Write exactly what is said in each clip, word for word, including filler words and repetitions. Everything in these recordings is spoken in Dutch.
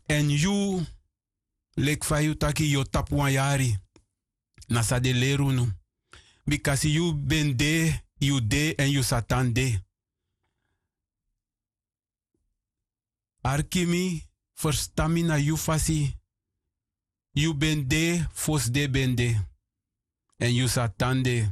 En you, lek fayu taki yo tapuan yari. Nasa de lerunu. Because you ben de, you de en you satan de. Arkimi, verstami na you fasi. You ben de, fos de ben de. En you satan de.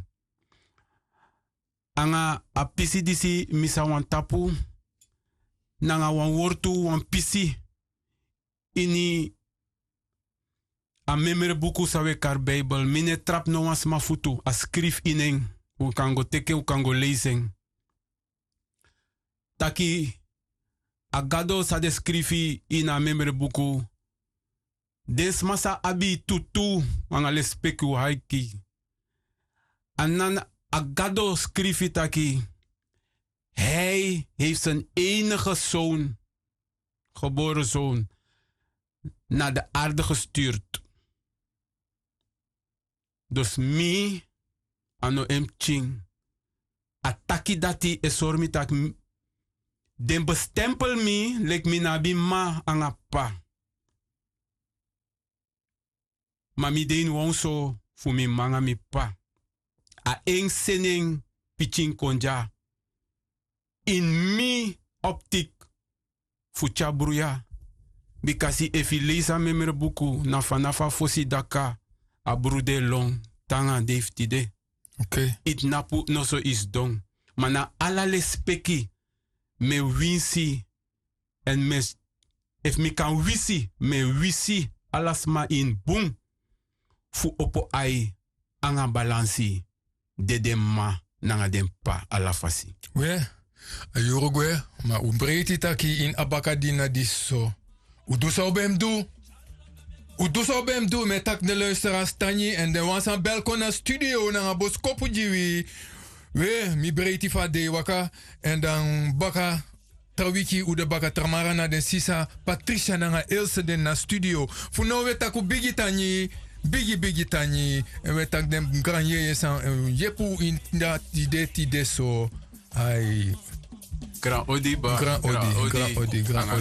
Anga a pisi disi misa wan tapu. Nanga wan wortu wan pisi. Ini a memere buku sawe kar Bijbel. Mine trap no wan sma futu. A skrif ineng. U kan go teke, u kan go lezen. Taki agado sa de skrifi ina memere buku. Des masa abi tutu wanga le speku haiki. Anan agado skrifi taki. Hij heeft zijn enige zoon, geboren zoon, naar de aarde gestuurd. Dus mi, ano em ching. Ataki dati esormi tak. Den bestempel mi, lek mi nabi ma angapa. Ma mi den wonso fu mi manga mi pa. A eng seneng pichin konja. In mi optik fucha bruya. Bikasi efi leisa memere buku na fanafa fosi daka a brude long tanga deftide. Okay. It napu no so is dong. Mana ala le speki me winsi en mes if mi kan wisi me wisi alasma in boom fu opo ai anga balansi de dem ma nanga dem pa alafasi. We, ayurugwe, ma umbreti taki in abakadina diso. U doe zo bij hem doen. U doe zo bij hem doen met tak de luisteraars Tanji en de was aan belkon naar studio naar boskopu jiwi. We, mi breiti fa de waka en dan baka trawiki u de baka tramara na de sisa Patricia na Ilse den na studio. Fu no we taku bigi Tanji. Bigi bigi Tanji en we tak dem granje san yepu in dat ide tide so ai Grand Odi ba. Grand Odi, Grand Odi, Grand Odi.